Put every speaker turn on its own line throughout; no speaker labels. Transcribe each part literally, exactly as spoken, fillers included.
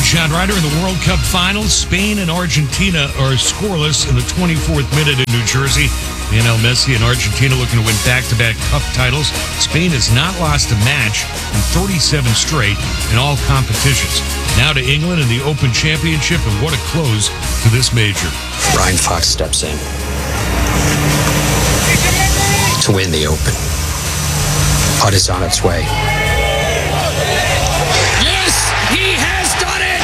John Ryder in the World Cup Finals. Spain and Argentina are scoreless in the twenty-fourth minute in New Jersey. Lionel Messi and Argentina looking to win back-to-back cup titles. Spain has not lost a match in thirty-seven straight in all competitions. Now to England in the Open Championship, and what a close to this major.
Ryan Fox steps in to win the Open. Putt is on its way.
Yes, he has done it!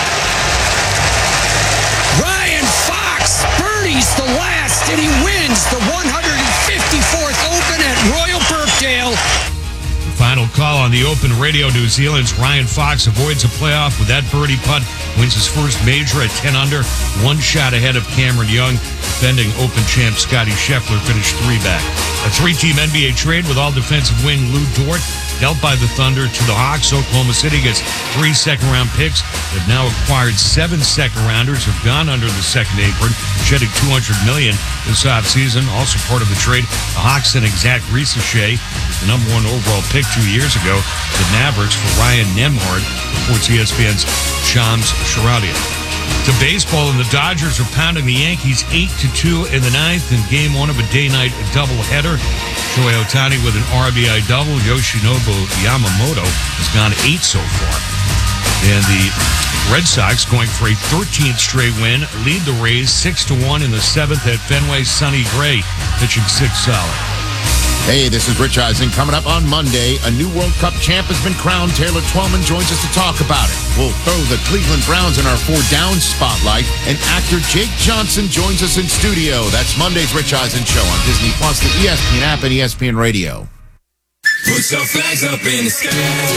Ryan Fox birdies the last, and he wins the one hundred fifty-fourth Open at Royal Birkdale.
The final call on the Open Radio. New Zealand's Ryan Fox avoids a playoff with that birdie putt, wins his first major at ten under, one shot ahead of Cameron Young. Defending Open champ Scotty Scheffler finished three back. A three-team N B A trade with all defensive wing Lou Dort dealt by the Thunder to the Hawks. Oklahoma City gets three second-round picks. They've now acquired seven second-rounders, have gone under the second apron, shedding two hundred million dollars this offseason. Also part of the trade, the Hawks sending Zach Risache, the number one overall pick two years ago, to the Mavericks for Ryan Nembhard, reports E S P N's Shams Charania. To baseball, and the Dodgers are pounding the Yankees eight to two in the ninth in game one of a day-night doubleheader. Shohei Ohtani with an R B I double. Yoshinobu Yamamoto has gone eight so far. And the Red Sox going for a thirteenth straight win, lead the Rays six to one in the seventh at Fenway. Sonny Gray pitching six solid.
Hey, this is Rich Eisen. Coming up on Monday, a new World Cup champ has been crowned. Taylor Twellman joins us to talk about it. We'll throw the Cleveland Browns in our four down spotlight, and actor Jake Johnson joins us in studio. That's Monday's Rich Eisen Show on Disney Plus, the E S P N app, and E S P N Radio.
Put your flags up in the sky.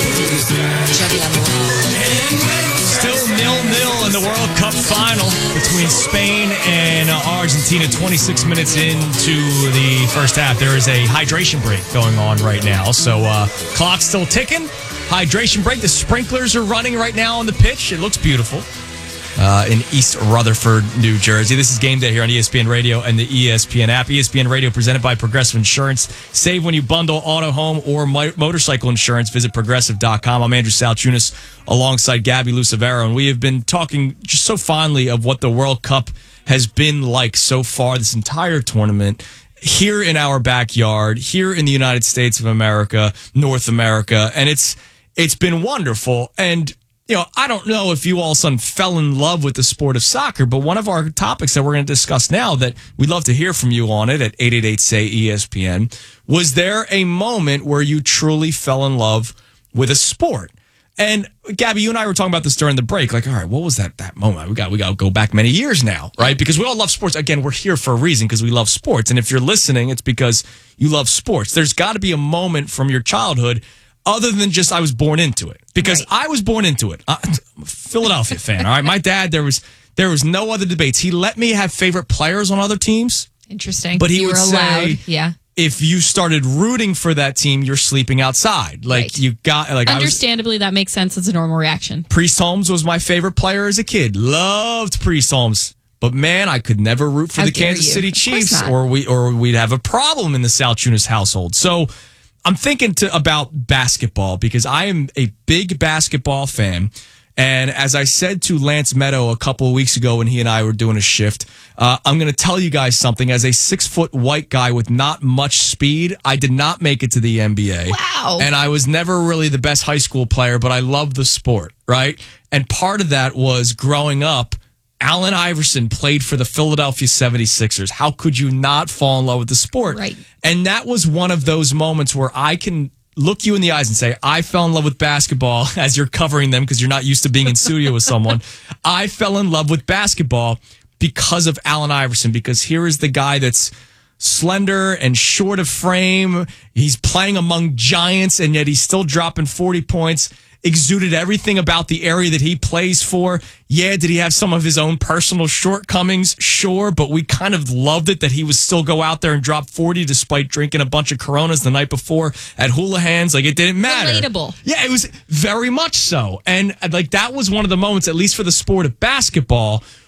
Still nil-nil in the World Cup final between Spain and Argentina. twenty-six minutes into the first half. There is a hydration break going on right now. So uh, clock's still ticking. Hydration break. The sprinklers are running right now on the pitch. It looks beautiful. Uh, in East Rutherford, New Jersey. This is Game Day here on E S P N Radio and the E S P N app. E S P N Radio presented by Progressive Insurance. Save when you bundle auto, home, or mo- motorcycle insurance. Visit progressive dot com. I'm Andrew Salchunas alongside Gabby Lucevero, and we have been talking just so fondly of what the World Cup has been like so far this entire tournament. Here in our backyard, here in the United States of America, North America, and it's it's been wonderful. And you know, I don't know if you all of a sudden fell in love with the sport of soccer, but one of our topics that we're going to discuss now that we'd love to hear from you on it at eight eight eight, S A Y, E S P N. Was there a moment where you truly fell in love with a sport? And Gabby, you and I were talking about this during the break. Like, all right, what was that that moment? We got we got to go back many years now, right? Because we all love sports. Again, we're here for a reason because we love sports. And if you're listening, it's because you love sports. There's got to be a moment from your childhood other than just I was born into it. Because right. I was born into it. I'm a Philadelphia fan, all right? My dad, there was there was no other debates. He let me have favorite players on other teams.
Interesting.
But he
you
would
were
say,
allowed. Yeah.
if you started rooting for that team, you're sleeping outside. Like
right.
you got like
Understandably,
I was,
that makes sense. It's a normal reaction.
Priest Holmes was my favorite player as a kid. Loved Priest Holmes. But man, I could never root for
How
the
dare
Kansas
you.
City
Of course
Chiefs,
not.
or we or we'd have a problem in the Salchunas household. So I'm thinking to, about basketball because I am a big basketball fan. And as I said to Lance Meadow a couple of weeks ago when he and I were doing a shift, uh, I'm going to tell you guys something. As a six-foot white guy with not much speed, I did not make it to the N B A.
Wow.
And I was never really the best high school player, but I loved the sport, right? And part of that was growing up, Allen Iverson played for the Philadelphia seventy-sixers. How could you not fall in love with the sport?
Right.
And that was one of those moments where I can look you in the eyes and say, I fell in love with basketball as you're covering them because you're not used to being in studio with someone. I fell in love with basketball because of Allen Iverson, because here is the guy that's slender and short of frame. He's playing among giants, and yet he's still dropping forty points. Exuded everything about the area that he plays for. Yeah, did he have some of his own personal shortcomings? Sure, but we kind of loved it that he would still go out there and drop forty despite drinking a bunch of Coronas the night before at Houlihan's. Like, it didn't matter.
Relatable.
Yeah, it was very much so. And like that was one of the moments, at least for the sport of basketball,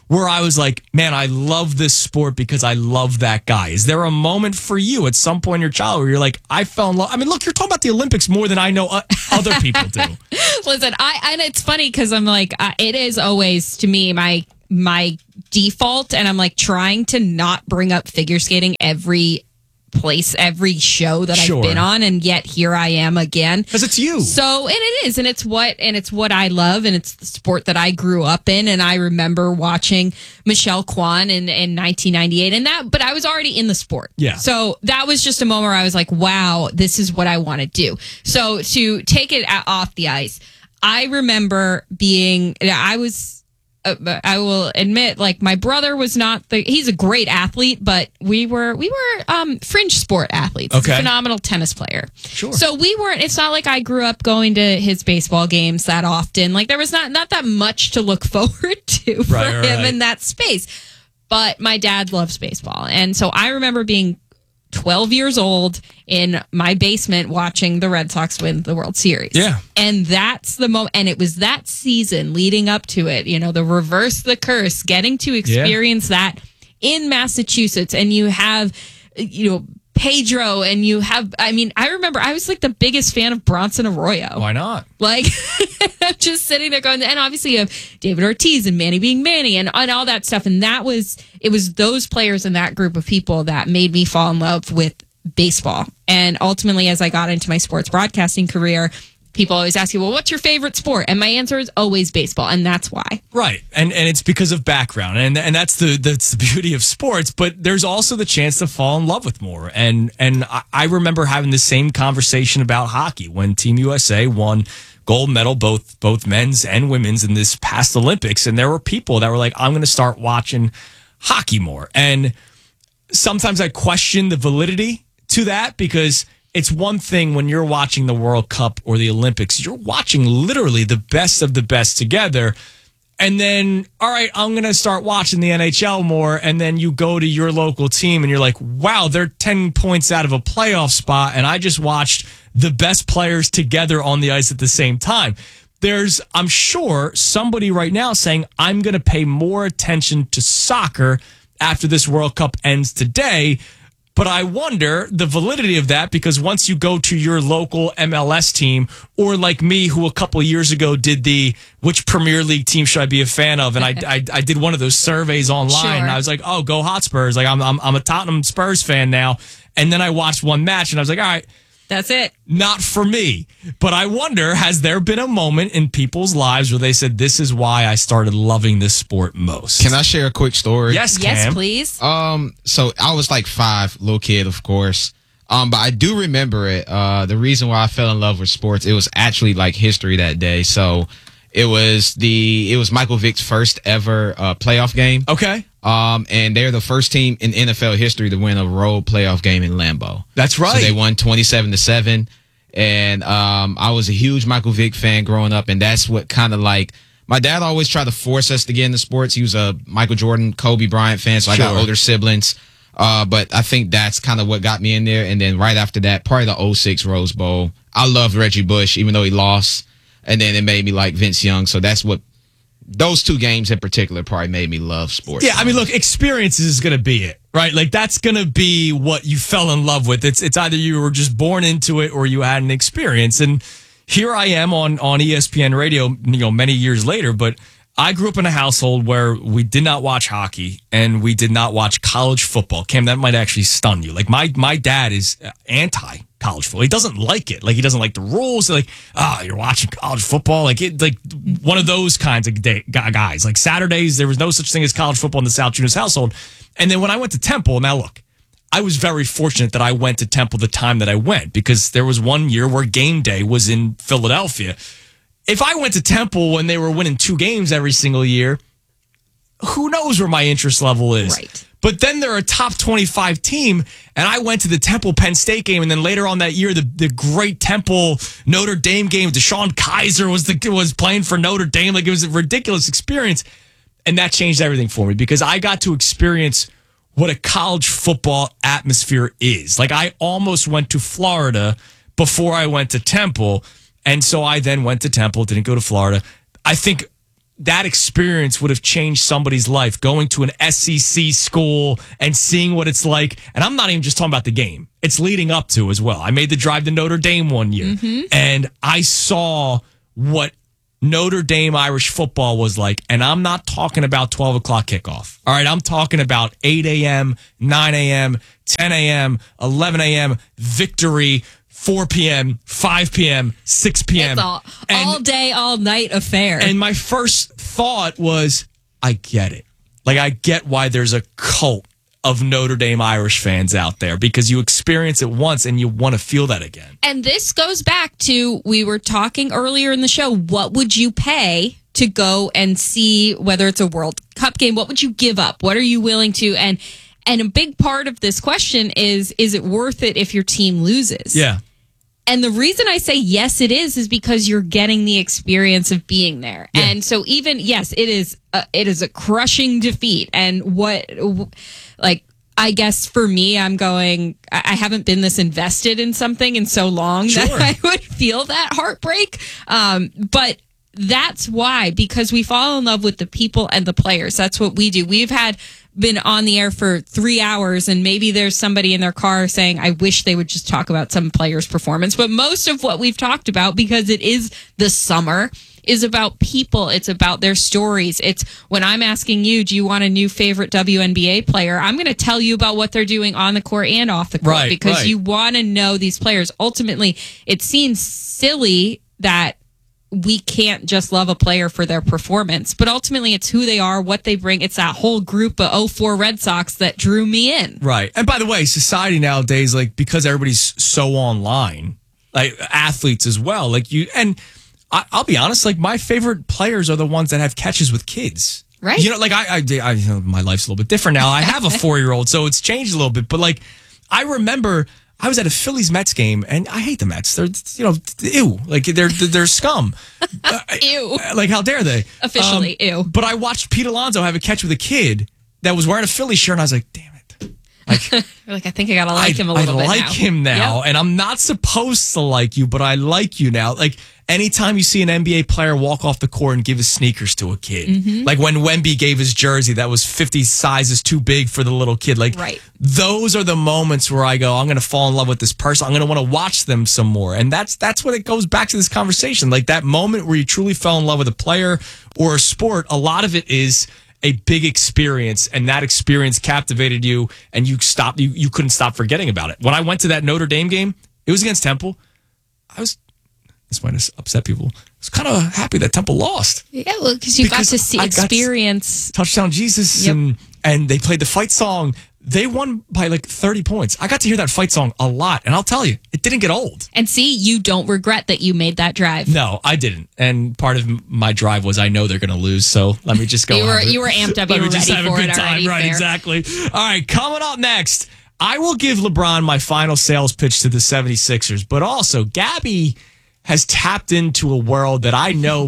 where I was like, man, I love this sport because I love that guy? Is there a moment for you at some point in your childhood where you're like, I fell in love? I mean, look, you're talking about the Olympics more than I know uh, other people do.
Listen, I and it's funny because I'm like, uh, it is always to me my my default, and I'm like trying to not bring up figure skating every place, every show that
Sure.
I've been on, and yet here I am again.
Because it's you.
So, and it is, and it's what, and it's what I love, and it's the sport that I grew up in, and I remember watching Michelle Kwan in, in nineteen ninety-eight, and that, but I was already in the sport.
Yeah.
So that was just a moment where I was like, wow, this is what I want to do. So to take it a- off the ice, I remember being, I was, Uh, I will admit, like my brother was not the. He's a great athlete, but we were we were um, fringe sport athletes. He's a
Okay.
phenomenal tennis player.
Sure.
So we weren't. It's not like I grew up going to his baseball games that often. Like there was not not that much to look forward to for
Right, right,
him
right.
in that space. But my dad loves baseball, and so I remember being twelve years old in my basement watching the Red Sox win the World Series.
Yeah.
And that's the moment. And it was that season leading up to it, you know, the reverse the curse, getting to experience that in Massachusetts. And you have, you know, Pedro, and you have, I mean, I remember I was like the biggest fan of Bronson Arroyo.
Why not?
Like, I'm just sitting there going, and obviously you have David Ortiz and Manny being Manny and, and all that stuff. And that was, it was those players and that group of people that made me fall in love with baseball. And ultimately, as I got into my sports broadcasting career, people always ask you, well, what's your favorite sport? And my answer is always baseball. And that's why.
Right. And and it's because of background. And and that's the that's the beauty of sports. But there's also the chance to fall in love with more. And and I, I remember having the same conversation about hockey when Team U S A won gold medal, both both men's and women's, in this past Olympics. And there were people that were like, I'm going to start watching hockey more. And sometimes I question the validity to that, because it's one thing when you're watching the World Cup or the Olympics, you're watching literally the best of the best together. And then, all right, I'm going to start watching the N H L more. And then you go to your local team and you're like, wow, they're ten points out of a playoff spot. And I just watched the best players together on the ice at the same time. There's, I'm sure, somebody right now saying, I'm going to pay more attention to soccer after this World Cup ends today. But I wonder the validity of that, because once you go to your local M L S team, or like me, who a couple of years ago did the which Premier League team should I be a fan of, and I I, I did one of those surveys online,
Sure.
and I was like, oh, go Hotspurs! Like I'm I'm I'm a Tottenham Spurs fan now, and then I watched one match, and I was like, all right.
That's it.
Not for me. But I wonder, has there been a moment in people's lives where they said, this is why I started loving this sport most?
Can I share a quick story?
Yes,
Yes,
Cam.
please.
Um, so I was like five, little kid, of course. Um, but I do remember it. Uh, the reason why I fell in love with sports, it was actually like history that day. So it was the it was Michael Vick's first ever uh, playoff game.
Okay.
Um, and they're the first team in N F L history to win a road playoff game in Lambeau.
That's right.
So they won twenty-seven to seven. And um, I was a huge Michael Vick fan growing up, and that's what kind of like my dad always tried to force us to get into sports. He was a Michael Jordan, Kobe Bryant fan, so I got
Sure.
older siblings. Uh, but I think that's kind of what got me in there. And then right after that, probably the oh six Rose Bowl. I loved Reggie Bush, even though he lost. And then it made me like Vince Young. So that's what those two games in particular probably made me love sports.
Yeah, I mean, look, experiences is going to be it, right? Like that's going to be what you fell in love with. It's it's either you were just born into it or you had an experience. And here I am on on E S P N radio, you know, many years later, but I grew up in a household where we did not watch hockey and we did not watch college football. Cam, that might actually stun you. Like my my dad is anti college football. He doesn't like it. Like he doesn't like the rules. Like, ah, oh, you're watching college football. Like it, like one of those kinds of day, guys. Like Saturdays, there was no such thing as college football in the South Juniors household. And then when I went to Temple, now look, I was very fortunate that I went to Temple the time that I went, because there was one year where game day was in Philadelphia. If I went to Temple when they were winning two games every single year, who knows where my interest level is.
Right.
But then they're a top twenty-five team, and I went to the Temple Penn State game, and then later on that year, the, the great Temple Notre Dame game. DeShone Kaiser was the was playing for Notre Dame. Like it was a ridiculous experience, and that changed everything for me, because I got to experience what a college football atmosphere is. Like I almost went to Florida before I went to Temple, and so I then went to Temple, didn't go to Florida. I think that experience would have changed somebody's life, going to an S E C school and seeing what it's like. And I'm not even just talking about the game. It's leading up to as well. I made the drive to Notre Dame one year, mm-hmm. and I saw what Notre Dame Irish football was like. And I'm not talking about twelve o'clock kickoff. All right, I'm talking about eight a.m., nine a.m., ten a.m., eleven a.m., victory, four p.m., five p.m., six p.m.
It's all,
and,
all day, all night affair.
And my first thought was, I get it. Like, I get why there's a cult of Notre Dame Irish fans out there, because you experience it once and you want to feel that again.
And this goes back to, we were talking earlier in the show, what would you pay to go and see, whether it's a World Cup game? What would you give up? What are you willing to? And and a big part of this question is, is it worth it if your team loses?
Yeah.
And the reason I say yes, it is, is because you're getting the experience of being there. Yeah. And so even, yes, it is, a, it is a crushing defeat. And what, like, I guess for me, I'm going, I haven't been this invested in something in so long sure. that I would feel that heartbreak. Um, but that's why, because we fall in love with the people and the players. That's what we do. We've had been on the air for three hours and maybe there's somebody in their car saying, I wish they would just talk about some player's performance. But most of what we've talked about, because it is the summer, is about people. It's about their stories. It's when I'm asking you, do you want a new favorite W N B A player? I'm going to tell you about what they're doing on the court and off the court,
right,
because
right.
you want to know these players. Ultimately, it seems silly that we can't just love a player for their performance, but ultimately it's who they are, what they bring. It's that whole group of oh four Red Sox that drew me in.
Right. And by the way, society nowadays, like, because everybody's so online, like athletes as well, like you, and I, I'll be honest, like my favorite players are the ones that have catches with kids.
Right.
You know, like I, I, I you know, my life's a little bit different now. I have a four-year-old, so it's changed a little bit, but like, I remember I was at a Phillies Mets game, and I hate the Mets. They're, you know, ew. Like, they're they're scum. uh,
ew.
Like, how dare they?
Officially, um, ew.
But I watched Pete Alonso have a catch with a kid that was wearing a Phillies shirt, and I was like, damn it. Like,
You're like, I think I gotta like
I,
him a little
I
bit
like
now.
him now,
Yep.
and I'm not supposed to like you, but I like you now. Like, anytime you see an N B A player walk off the court and give his sneakers to a kid,
mm-hmm.
like when Wemby gave his jersey that was fifty sizes too big for the little kid, like
right.
those are the moments where I go, I'm going to fall in love with this person. I'm going to want to watch them some more. And that's that's what it goes back to this conversation. Like that moment where you truly fell in love with a player or a sport, a lot of it is a big experience, and that experience captivated you, and you stopped. You, you couldn't stop forgetting about it. When I went to that Notre Dame game, it was against Temple. I was, this might have upset people, I was kind of happy that Temple lost.
Yeah, well, because you got to see
I got
experience.
Touchdown Jesus,
Yep.
and and they played the fight song. They won by like thirty points. I got to hear that fight song a lot, and I'll tell you, it didn't get old.
And see, you don't regret that you made that drive.
No, I didn't. And part of my drive was I know they're going to lose, so let me just go.
you were
have it.
you were amped up.
Let
You
me
were
just
ready
have
for
a good
it
time.
already.
Right,
Fair.
exactly. All right, coming up next, I will give LeBron my final sales pitch to the seventy-sixers, but also Gabby has tapped into a world that I know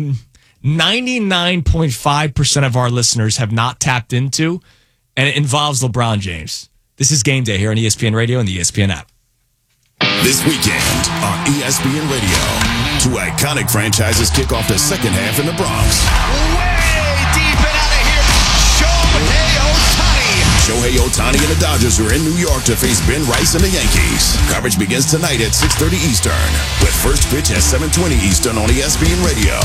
ninety-nine point five percent of our listeners have not tapped into, and it involves LeBron James. This is Game Day here on E S P N Radio and the E S P N app.
This weekend on E S P N Radio, two iconic franchises kick off the second half in the Bronx.
Way deep and out of here, Shohei Ohtani.
Shohei Ohtani and the Dodgers are in New York to face Ben Rice and the Yankees. Coverage begins tonight at six thirty Eastern, with first pitch at seven twenty Eastern on E S P N Radio.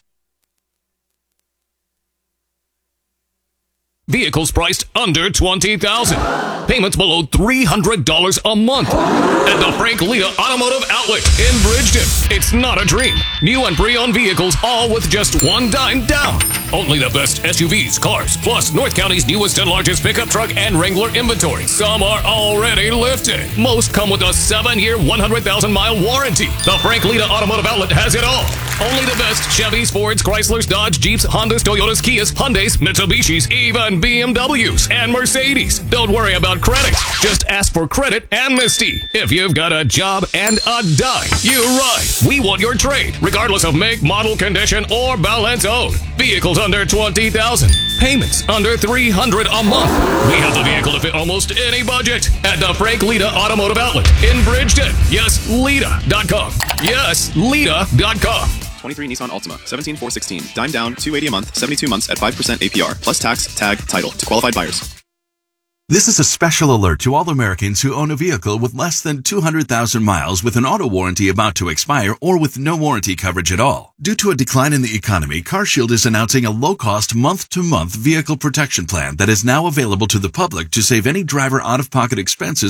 Vehicles priced under twenty thousand dollars. Payments below three hundred dollars a month. At the Frank Lita Automotive Outlet in Bridgeton. It's not a dream. New and pre-owned vehicles, all with just one dime down. Only the best S U Vs, cars, plus North County's newest and largest pickup truck and Wrangler inventory. Some are already lifted. Most come with a seven-year, one hundred thousand mile warranty. The Frank Lita Automotive Outlet has it all. Only the best Chevys, Fords, Chryslers, Dodge, Jeeps, Hondas, Toyotas, Kias, Hyundais, Mitsubishis, even B M Ws and Mercedes. Don't worry about credit. Just ask for credit amnesty. If you've got a job and a dime, you ride. We want your trade, regardless of make, model, condition, or balance owed. Vehicles under twenty thousand dollars. Payments under three hundred dollars a month. We have the vehicle to fit almost any budget at the Frank Lita Automotive Outlet in Bridgeton. Yes, Lita dot com. Yes, Lita dot com.
twenty-three Nissan Altima, seventeen four sixteen. Dime down, two eighty a month, seventy-two months at five percent A P R, plus tax, tag, title to qualified buyers.
This is a special alert to all Americans who own a vehicle with less than two hundred thousand miles with an auto warranty about to expire or with no warranty coverage at all. Due to a decline in the economy, CarShield is announcing a low-cost month-to-month vehicle protection plan that is now available to the public to save any driver out-of-pocket expenses